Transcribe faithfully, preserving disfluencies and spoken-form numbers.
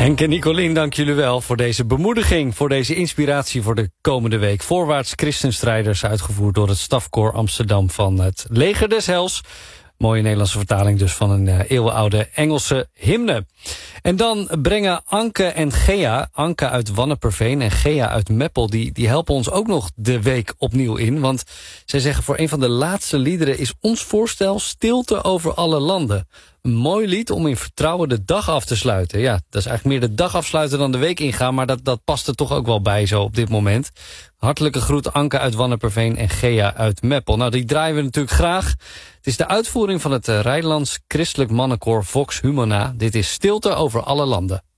Henk en Nicolien, dank jullie wel voor deze bemoediging, voor deze inspiratie voor de komende week. Voorwaarts Christenstrijders, uitgevoerd door het Stafkoor Amsterdam van het Leger des Heils. Mooie Nederlandse vertaling dus van een uh, eeuwenoude Engelse hymne. En dan brengen Anke en Gea, Anke uit Wanneperveen en Gea uit Meppel, die, die helpen ons ook nog de week opnieuw in. Want zij zeggen, voor een van de laatste liederen is ons voorstel Stilte over alle landen. Een mooi lied om in vertrouwen de dag af te sluiten. Ja, dat is eigenlijk meer de dag afsluiten dan de week ingaan, maar dat, dat past er toch ook wel bij zo op dit moment. Hartelijke groet Anke uit Wanneperveen en Gea uit Meppel. Nou, die draaien we natuurlijk graag. Het is de uitvoering van het Rijnlands Christelijk Mannenkoor Vox Humana. Dit is Stilte over alle landen.